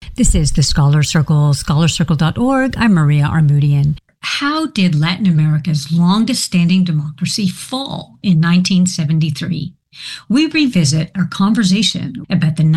This is the Scholar Circle, scholarcircle.org. I'm Maria Armoudian. How did Latin America's longest-standing democracy fall in 1973? We revisit our conversation about the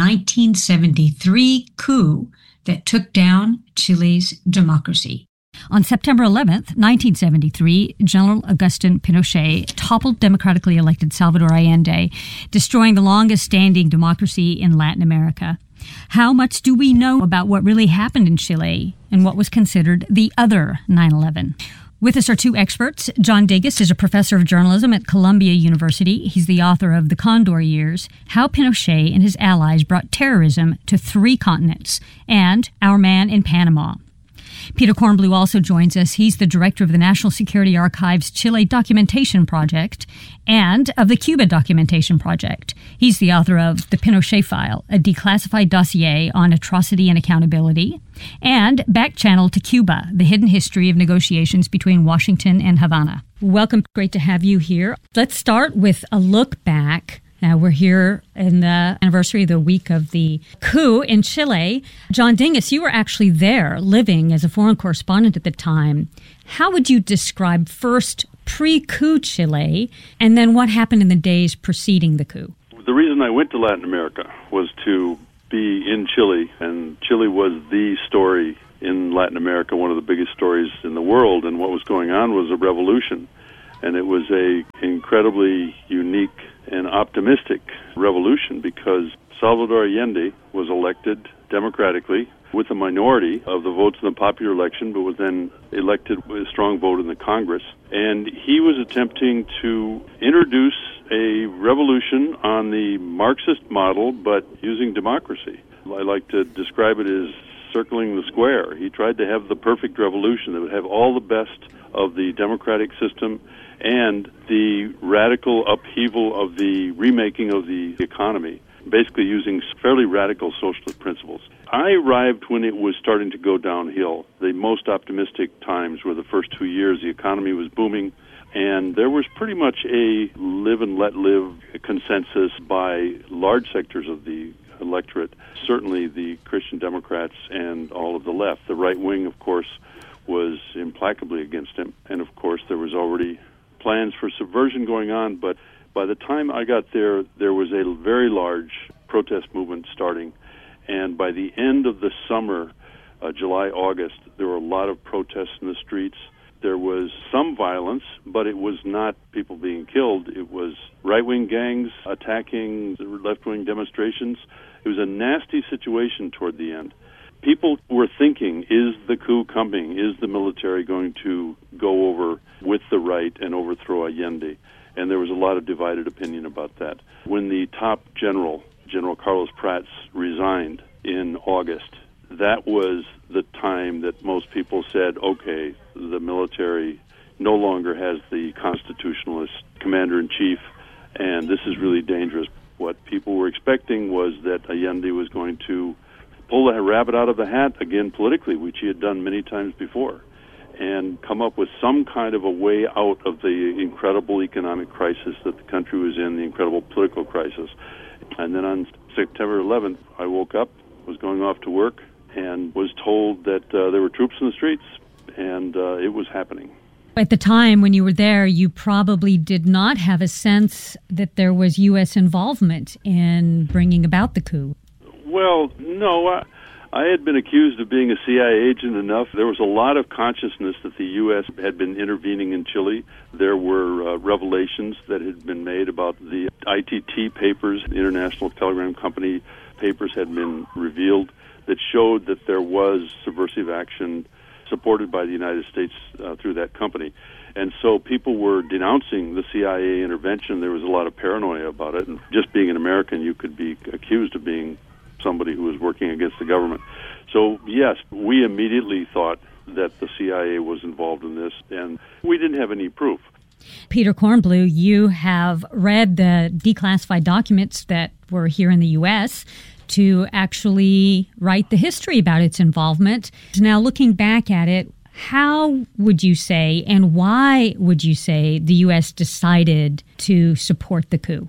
1973 coup that took down Chile's democracy. On September 11th, 1973, General Agustín Pinochet toppled democratically elected Salvador Allende, destroying the longest-standing democracy in Latin America. How much do we know about what really happened in Chile and what was considered the other 9/11? With us are two experts. John Degas is a professor of journalism at Columbia University. He's the author of The Condor Years, How Pinochet and His Allies Brought Terrorism to Three Continents, and Our Man in Panama. Peter Kornbluh also joins us. He's the director of the National Security Archives Chile Documentation Project and of the Cuba Documentation Project. He's the author of The Pinochet File, a declassified dossier on atrocity and accountability, and Back Channel to Cuba, the hidden history of negotiations between Washington and Havana. Welcome. Great to have you here. Let's start with a look back. Now, we're here in the anniversary of the week of the coup in Chile. John Degas, you were actually there, living as a foreign correspondent at the time. How would you describe first pre-coup Chile, and then what happened in the days preceding the coup? The reason I went to Latin America was to be in Chile, and Chile was the story in Latin America, one of the biggest stories in the world, and what was going on was a revolution. And it was a incredibly unique and optimistic revolution because Salvador Allende was elected democratically with a minority of the votes in the popular election, but was then elected with a strong vote in the Congress. And he was attempting to introduce a revolution on the Marxist model, but using democracy. I like to describe it as circling the square. He tried to have the perfect revolution that would have all the best of the democratic system and the radical upheaval of the remaking of the economy, basically using fairly radical socialist principles. I arrived when it was starting to go downhill. The most optimistic times were the first 2 years. The economy was booming, and there was pretty much a live and let live consensus by large sectors of the electorate, certainly the Christian Democrats and all of the left. The right wing, of course, was implacably against him, and of course there was already plans for subversion going on, but by the time I got there, there was a very large protest movement starting, and by the end of the summer, July, August, there were a lot of protests in the streets. There was some violence, but it was not people being killed. It was right-wing gangs attacking the left-wing demonstrations. It was a nasty situation toward the end. People were thinking, is the coup coming? Is the military going to go over with the right and overthrow Allende? And there was a lot of divided opinion about that. When the top general, General Carlos Prats, resigned in August, that was the time that most people said, okay, the military no longer has the constitutionalist commander-in-chief, and this is really dangerous. What people were expecting was that Allende was going to pull the rabbit out of the hat again politically, which he had done many times before, and come up with some kind of a way out of the incredible economic crisis that the country was in, the incredible political crisis. And then on September 11th, I woke up, was going off to work, and was told that there were troops in the streets, and it was happening. At the time when you were there, you probably did not have a sense that there was U.S. involvement in bringing about the coup. Well, no. I had been accused of being a CIA agent enough. There was a lot of consciousness that the U.S. had been intervening in Chile. There were revelations that had been made about the ITT papers, the International Telegram Company papers had been revealed that showed that there was subversive action supported by the United States through that company. And so people were denouncing the CIA intervention. There was a lot of paranoia about it. And just being an American, you could be accused of being somebody who was working against the government. So, yes, we immediately thought that the CIA was involved in this, and we didn't have any proof. Peter Kornbluh, you have read the declassified documents that were here in the U.S. to actually write the history about its involvement. Now, looking back at it, how would you say and why would you say the U.S. decided to support the coup?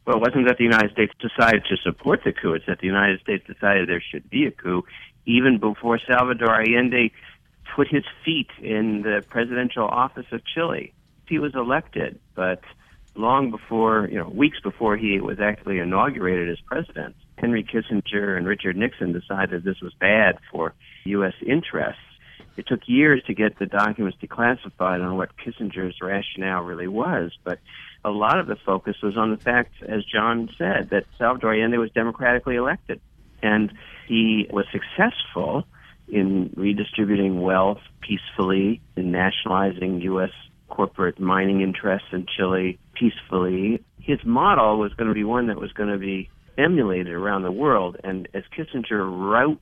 Well, it wasn't that the United States decided to support the coup. It's that the United States decided there should be a coup even before Salvador Allende put his feet in the presidential office of Chile. He was elected, but long before, weeks before he was actually inaugurated as president, Henry Kissinger and Richard Nixon decided this was bad for U.S. interests. It took years to get the documents declassified on what Kissinger's rationale really was, but a lot of the focus was on the fact, as John said, that Salvador Allende was democratically elected. And he was successful in redistributing wealth peacefully, in nationalizing U.S. corporate mining interests in Chile peacefully. His model was going to be one that was going to be emulated around the world. And as Kissinger wrote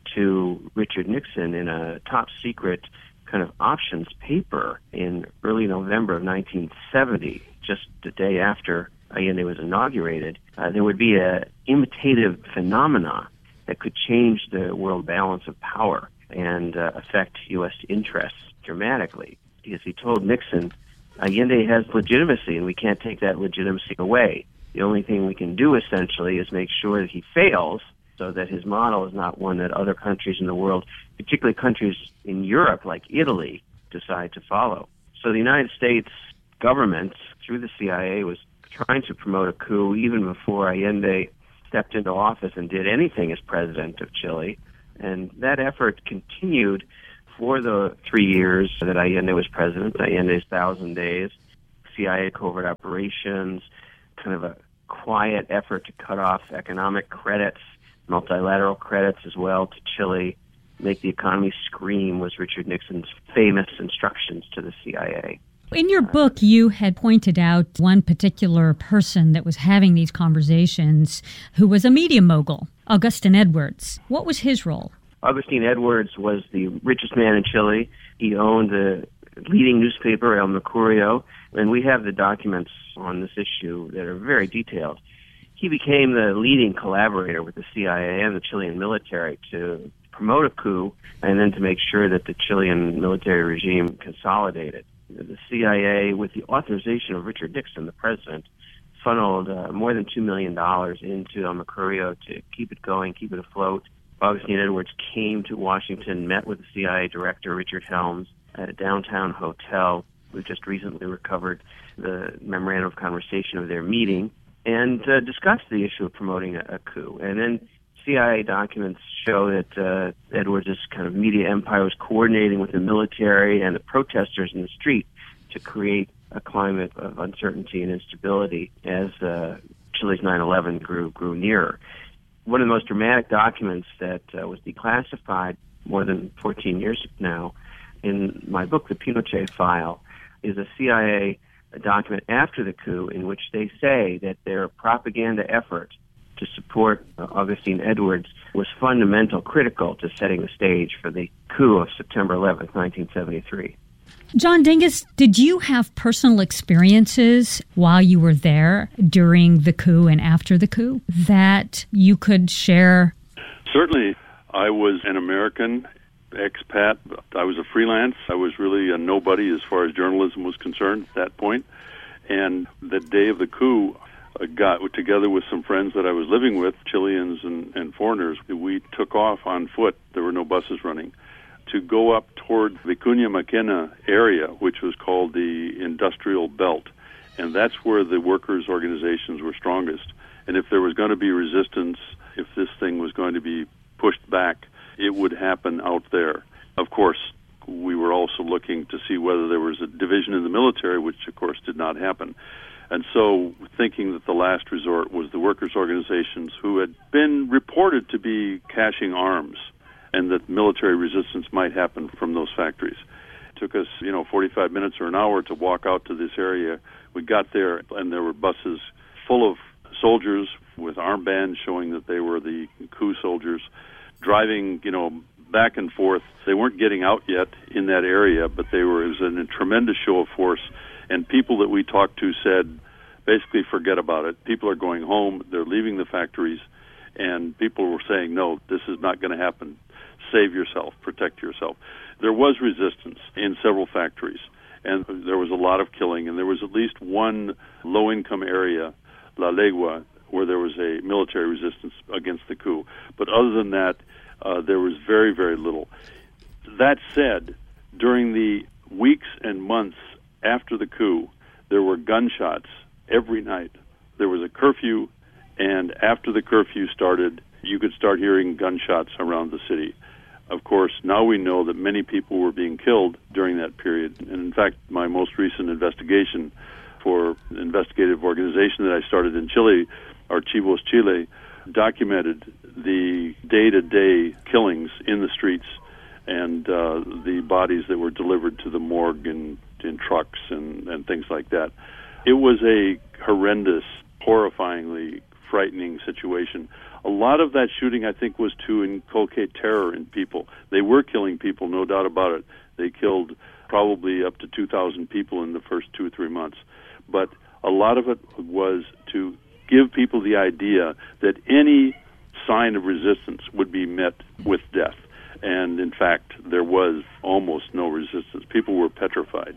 to Richard Nixon in a top-secret kind of options paper in early November of 1970, just the day after Allende was inaugurated, there would be a imitative phenomena that could change the world balance of power and affect U.S. interests dramatically. Because he told Nixon, Allende has legitimacy, and we can't take that legitimacy away. The only thing we can do, essentially, is make sure that he fails so that his model is not one that other countries in the world, particularly countries in Europe like Italy, decide to follow. So the United States government, through the CIA, was trying to promote a coup even before Allende stepped into office and did anything as president of Chile. And that effort continued for the 3 years that Allende was president, Allende's 1,000 days, CIA covert operations, kind of a quiet effort to cut off economic credits, multilateral credits as well to Chile, make the economy scream was Richard Nixon's famous instructions to the CIA. In your book, you had pointed out one particular person that was having these conversations who was a media mogul, Augustin Edwards. What was his role? Augustin Edwards was the richest man in Chile. He owned the leading newspaper, El Mercurio, and we have the documents on this issue that are very detailed. He became the leading collaborator with the CIA and the Chilean military to promote a coup and then to make sure that the Chilean military regime consolidated. The CIA, with the authorization of Richard Nixon, the president, funneled more than $2 million into El Mercurio to keep it going, keep it afloat. Augustin Edwards came to Washington, met with the CIA director, Richard Helms, at a downtown hotel. We've just recently recovered the memorandum of conversation of their meeting and discussed the issue of promoting a coup. And then CIA documents show that Edwards' kind of media empire was coordinating with the military and the protesters in the street to create a climate of uncertainty and instability as Chile's 9/11 grew nearer. One of the most dramatic documents that was declassified more than 14 years now in my book, The Pinochet File, is a CIA document after the coup in which they say that their propaganda effort to support Augustin Edwards was fundamental, critical to setting the stage for the coup of September 11th, 1973. John Dinges, did you have personal experiences while you were there during the coup and after the coup that you could share? Certainly. I was an American expat. I was a freelance. I was really a nobody as far as journalism was concerned at that point. And the day of the coup, I got together with some friends that I was living with, Chileans and foreigners. We took off on foot. There were no buses running, to go up toward the Vicuña Maquena area, which was called the Industrial Belt. And that's where the workers' organizations were strongest. And if there was going to be resistance, if this thing was going to be pushed back, it would happen out there. Of course, we were also looking to see whether there was a division in the military, which, of course, did not happen. And so, thinking that the last resort was the workers' organizations who had been reported to be caching arms and that military resistance might happen from those factories. It took us, 45 minutes or an hour to walk out to this area. We got there, and there were buses full of soldiers with armbands showing that they were the coup soldiers, driving, back and forth. They weren't getting out yet in that area, but it was a tremendous show of force. And people that we talked to said, basically, forget about it. People are going home. They're leaving the factories. And people were saying, no, this is not going to happen. Save yourself. Protect yourself. There was resistance in several factories. And there was a lot of killing. And there was at least one low-income area La Legua, where there was a military resistance against the coup. But other than that, there was very, very little. That said, during the weeks and months after the coup, there were gunshots every night. There was a curfew, and after the curfew started, you could start hearing gunshots around the city. Of course, now we know that many people were being killed during that period. And in fact, my most recent investigation for an investigative organization that I started in Chile, Archivos Chile, documented the day-to-day killings in the streets and the bodies that were delivered to the morgue in trucks and things like that. It was a horrendous, horrifyingly frightening situation. A lot of that shooting, I think, was to inculcate terror in people. They were killing people, no doubt about it. They killed probably up to 2,000 people in the first 2 or 3 months. But a lot of it was to give people the idea that any sign of resistance would be met with death. And in fact, there was almost no resistance. People were petrified.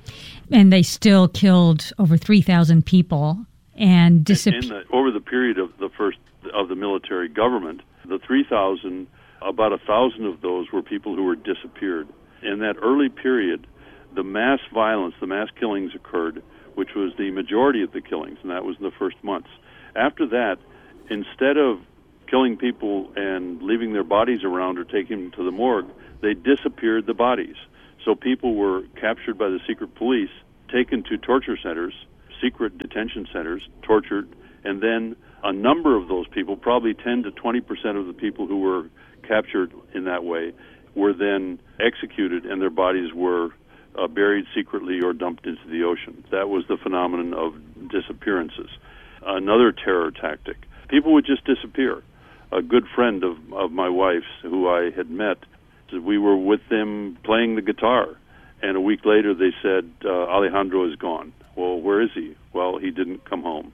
And they still killed over 3,000 people and disappeared. Over the period of the military government, the 3,000, about 1,000 of those were people who were disappeared. In that early period, the mass violence, the mass killings occurred, which was the majority of the killings, and that was in the first months. After that, instead of killing people and leaving their bodies around or taking them to the morgue, they disappeared the bodies. So people were captured by the secret police, taken to torture centers, secret detention centers, tortured, and then a number of those people, probably 10 to 20% of the people who were captured in that way, were then executed, and their bodies were buried secretly or dumped into the ocean. That was the phenomenon of disappearances. Another terror tactic. People would just disappear. A good friend of my wife's, who I had met, we were with them playing the guitar, and a week later they said, Alejandro is gone. Well, where is he? Well, he didn't come home.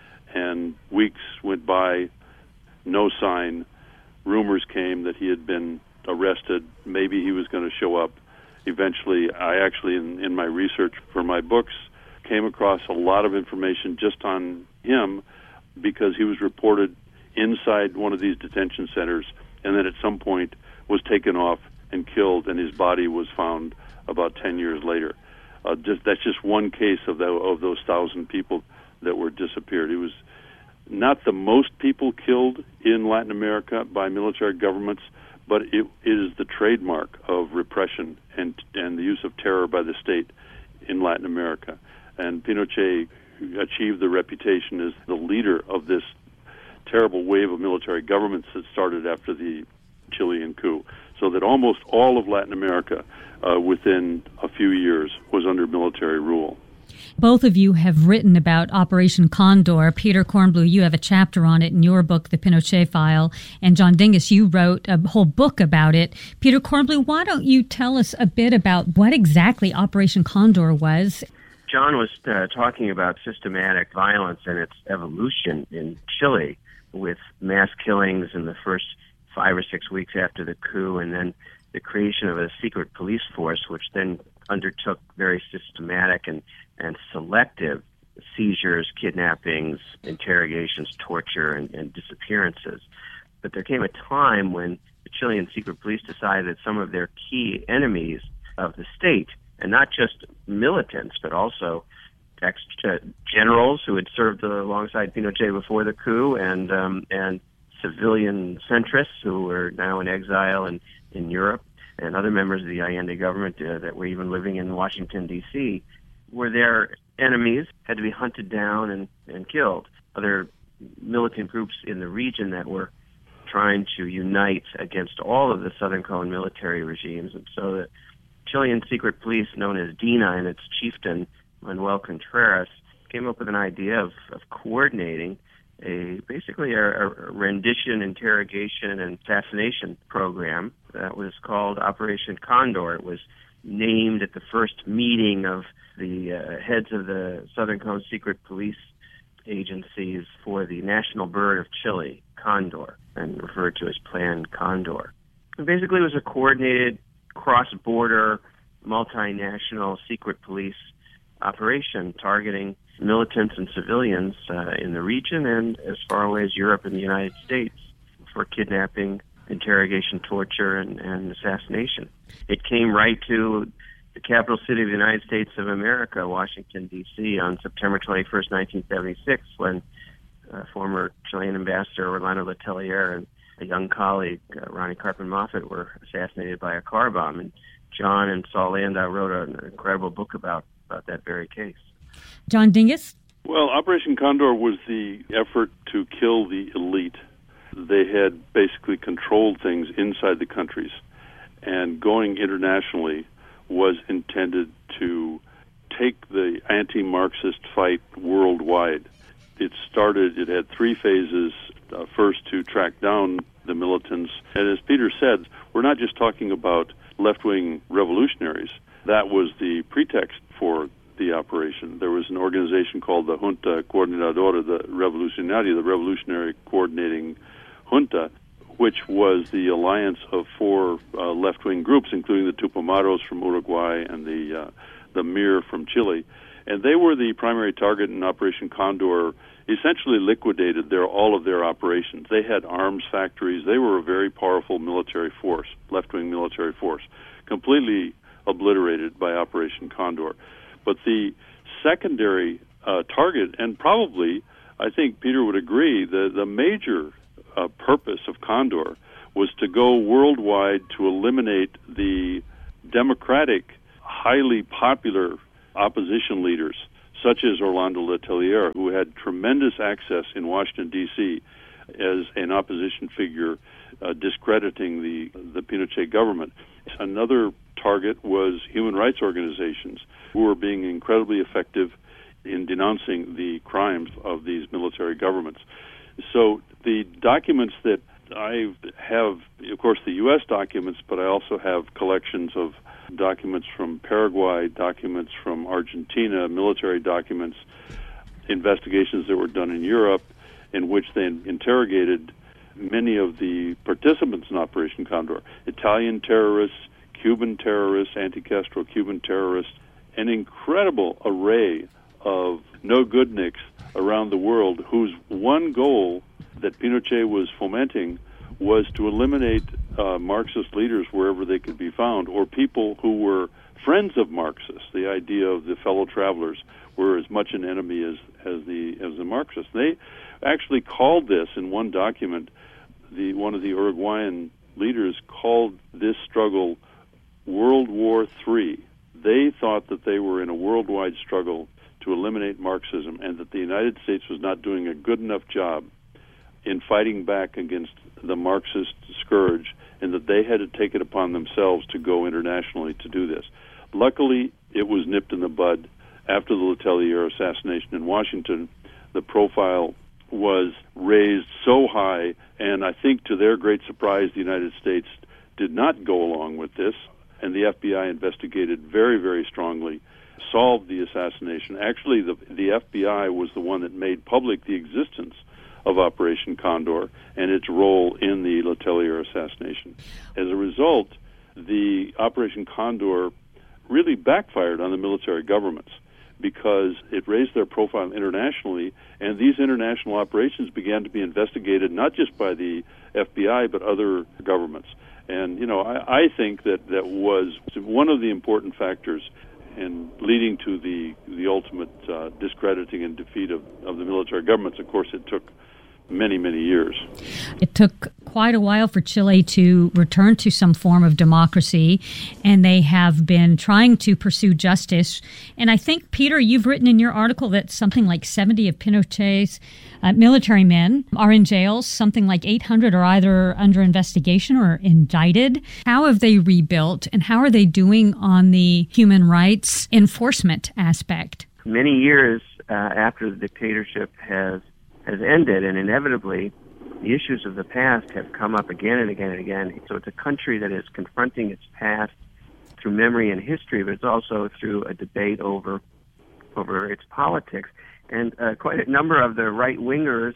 And weeks went by, no sign. Rumors came that he had been arrested. Maybe he was going to show up. Eventually, I actually, in my research for my books, came across a lot of information just on him because he was reported inside one of these detention centers and then at some point was taken off and killed, and his body was found about 10 years later. That's just one case of those 1,000 people that were disappeared. It was not the most people killed in Latin America by military governments, but it is the trademark of repression and the use of terror by the state in Latin America. And Pinochet achieved the reputation as the leader of this terrible wave of military governments that started after the Chilean coup, so that almost all of Latin America within a few years was under military rule. Both of you have written about Operation Condor. Peter Kornbluh, you have a chapter on it in your book, The Pinochet File, and John Dingus, you wrote a whole book about it. Peter Kornbluh, why don't you tell us a bit about what exactly Operation Condor was? John was talking about systematic violence and its evolution in Chile, with mass killings in the first 5 or 6 weeks after the coup, and then the creation of a secret police force, which then undertook very systematic and selective seizures, kidnappings, interrogations, torture, and disappearances. But there came a time when the Chilean secret police decided that some of their key enemies of the state, and not just militants, but also generals who had served alongside Pinochet before the coup, and civilian centrists who were now in exile in Europe, and other members of the Allende government that were even living in Washington, D.C., were their enemies, had to be hunted down and killed. Other militant groups in the region that were trying to unite against all of the Southern Cone military regimes. And so the Chilean secret police, known as DINA, and its chieftain, Manuel Contreras, came up with an idea of coordinating basically a rendition, interrogation, and assassination program that was called Operation Condor. It was named at the first meeting of the heads of the Southern Cone secret police agencies for the national bird of Chile, Condor, and referred to as Plan Condor. And basically it was a coordinated cross-border multinational secret police operation targeting militants and civilians in the region and as far away as Europe and the United States for kidnapping, interrogation, torture, and assassination. It came right to the capital city of the United States of America, Washington, D.C., on September 21st, 1976, when former Chilean ambassador Orlando Letelier and a young colleague, Ronnie Carpen Moffett, were assassinated by a car bomb. And John and Saul Landau wrote an incredible book about that very case. John Dinges? Well, Operation Condor was the effort to kill the elite. They had basically controlled things inside the countries, and going internationally was intended to take the anti-Marxist fight worldwide. It had 3 phases. First, to track down the militants. And as Peter said, we're not just talking about left-wing revolutionaries. That was the pretext for the operation. There was an organization called the Junta Coordinadora de Revolucionaria, the Revolutionary Coordinating Junta, which was the alliance of 4 left-wing groups, including the Tupamaros from Uruguay and the MIR from Chile. And they were the primary target in Operation Condor. Essentially liquidated all of their operations. They had arms factories. They were a very powerful military force, left-wing military force, completely obliterated by Operation Condor. But the secondary target, and probably, I think Peter would agree, the major purpose of Condor was to go worldwide to eliminate the democratic, highly popular opposition leaders, such as Orlando Letelier, who had tremendous access in Washington, D.C. as an opposition figure, discrediting the Pinochet government. Another target was human rights organizations, who were being incredibly effective in denouncing the crimes of these military governments. So the documents that I have, of course, the U.S. documents, but I also have collections of documents from Paraguay, documents from Argentina, military documents, investigations that were done in Europe, in which they interrogated many of the participants in Operation Condor, Italian terrorists, Cuban terrorists, anti-Castro Cuban terrorists, an incredible array of no-goodniks around the world whose one goal that Pinochet was fomenting was to eliminate Marxist leaders wherever they could be found, or people who were friends of Marxists. The idea of the fellow travelers were as much an enemy as the Marxists. They actually called this in one document. One of the Uruguayan leaders called this struggle World War III. They thought that they were in a worldwide struggle to eliminate Marxism, and that the United States was not doing a good enough job in fighting back against the Marxist scourge, and that they had to take it upon themselves to go internationally to do this. Luckily, it was nipped in the bud. After the Letelier assassination in Washington, the profile was raised so high, and I think to their great surprise, the United States did not go along with this, and the FBI investigated very, very strongly, solved the assassination. Actually, the FBI was the one that made public the existence of Operation Condor and its role in the Letelier assassination. As a result, the Operation Condor really backfired on the military governments because it raised their profile internationally, and these international operations began to be investigated not just by the FBI but other governments. And, I think that was one of the important factors in leading to the ultimate discrediting and defeat of the military governments. Of course, it took many, many years. It took quite a while for Chile to return to some form of democracy, and they have been trying to pursue justice. And I think, Peter, you've written in your article that something like 70 of Pinochet's military men are in jails. Something like 800 are either under investigation or indicted. How have they rebuilt, and how are they doing on the human rights enforcement aspect? Many years after the dictatorship has ended, and inevitably the issues of the past have come up again and again and again. So it's a country that is confronting its past through memory and history, but it's also through a debate over its politics. And quite a number of the right-wingers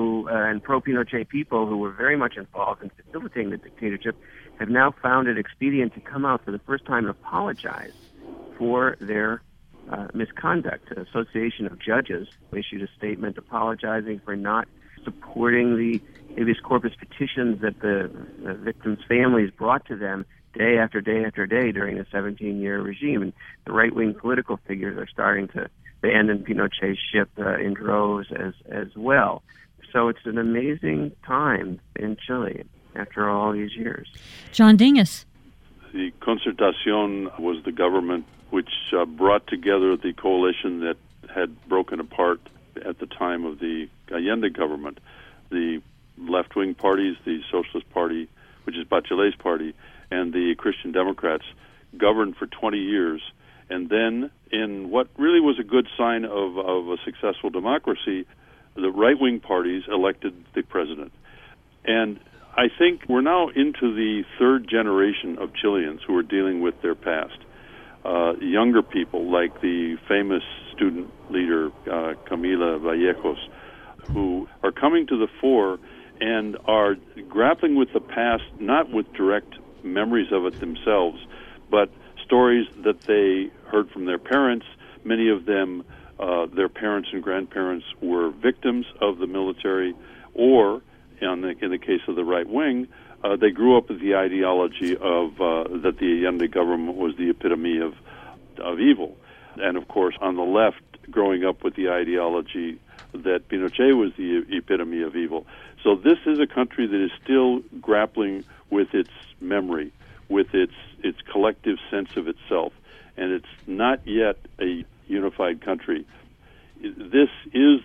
and pro-Pinochet people who were very much involved in facilitating the dictatorship have now found it expedient to come out for the first time and apologize for their misconduct. An association of judges issued a statement apologizing for not supporting the habeas corpus petitions that the victims' families brought to them day after day after day during the 17-year regime. And the right-wing political figures are starting to abandon Pinochet's ship in droves as well. So it's an amazing time in Chile after all these years. John Dingus. The Concertación was the government which brought together the coalition that had broken apart at the time of the Allende government. The left-wing parties, the Socialist Party, which is Bachelet's party, and the Christian Democrats governed for 20 years. And then, in what really was a good sign of a successful democracy, the right-wing parties elected the president. And I think we're now into the third generation of Chileans who are dealing with their past. Younger people, like the famous student leader, Camila Vallejos, who are coming to the fore and are grappling with the past, not with direct memories of it themselves, but stories that they heard from their parents. Many of them, their parents and grandparents were victims of the military, or in the case of the right wing, they grew up with the ideology of that the Allende government was the epitome of evil. And of course, on the left, growing up with the ideology that Pinochet was the epitome of evil. So this is a country that is still grappling with its memory, with its collective sense of itself, and it's not yet a unified country. This is